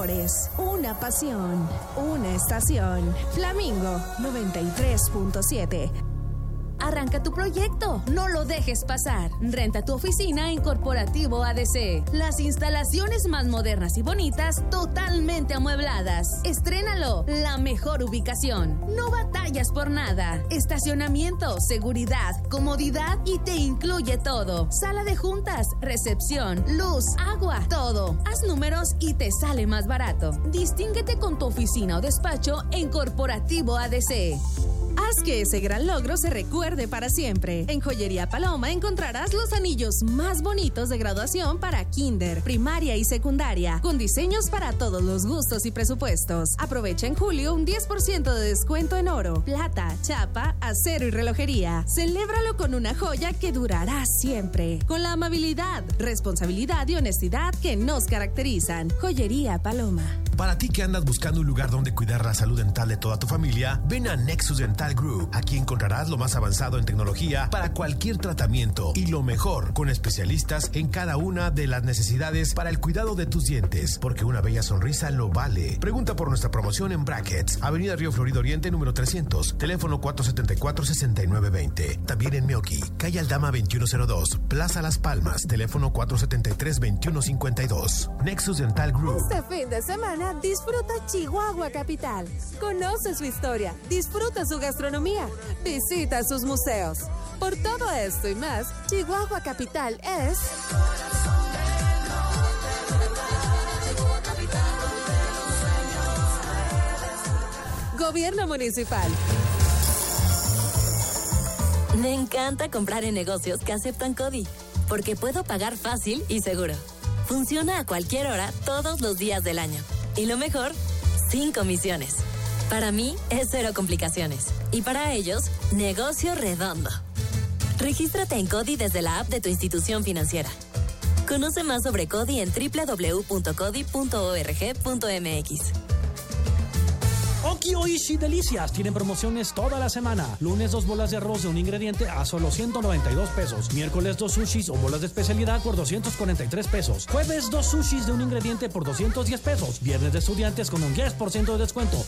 colores, una pasión, una estación. Flamingo 93.7. Arranca tu proyecto, no lo dejes pasar. Renta tu oficina en Corporativo ADC. Las instalaciones más modernas y bonitas, totalmente amuebladas. Estrénalo, la mejor ubicación. No batallas por nada. Estacionamiento, seguridad, comodidad y te incluye todo. Sala de juntas, recepción, luz, agua, todo. Haz números y te sale más barato. Distínguete con tu oficina o despacho en Corporativo ADC. Haz que ese gran logro se recuerde para siempre. En Joyería Paloma encontrarás los anillos más bonitos de graduación para kinder, primaria y secundaria, con diseños para todos los gustos y presupuestos. Aprovecha en julio un 10% de descuento en oro, plata, chapa, acero y relojería. Celébralo con una joya que durará siempre, con la amabilidad, responsabilidad y honestidad que nos caracterizan. Joyería Paloma. Para ti que andas buscando un lugar donde cuidar la salud dental de toda tu familia, ven a Nexus Dental Group. Aquí encontrarás lo más avanzado en tecnología para cualquier tratamiento y lo mejor, con especialistas en cada una de las necesidades para el cuidado de tus dientes, porque una bella sonrisa lo vale. Pregunta por nuestra promoción en Brackets, Avenida Río Florido Oriente, número 300, teléfono 474-6920. También en Meoqui, calle Aldama 2102, Plaza Las Palmas, teléfono 473-2152. Nexus Dental Group. Este fin de semana disfruta Chihuahua Capital. Conoce su historia, disfruta su gastronomía, visita sus museos. Por todo esto y más, Chihuahua Capital es... Gobierno Municipal. Me encanta comprar en negocios que aceptan CODI, porque puedo pagar fácil y seguro. Funciona a cualquier hora, todos los días del año. Y lo mejor, sin comisiones. Para mí es cero complicaciones. Y para ellos, negocio redondo. Regístrate en CODI desde la app de tu institución financiera. Conoce más sobre CODI en www.codi.org.mx. Oki Oishi Delicias tienen promociones toda la semana. Lunes 2 bolas de arroz de un ingrediente a solo 192 pesos. Miércoles 2 sushis o bolas de especialidad por 243 pesos. Jueves 2 sushis de un ingrediente por 210 pesos. Viernes de estudiantes con un 10% de descuento.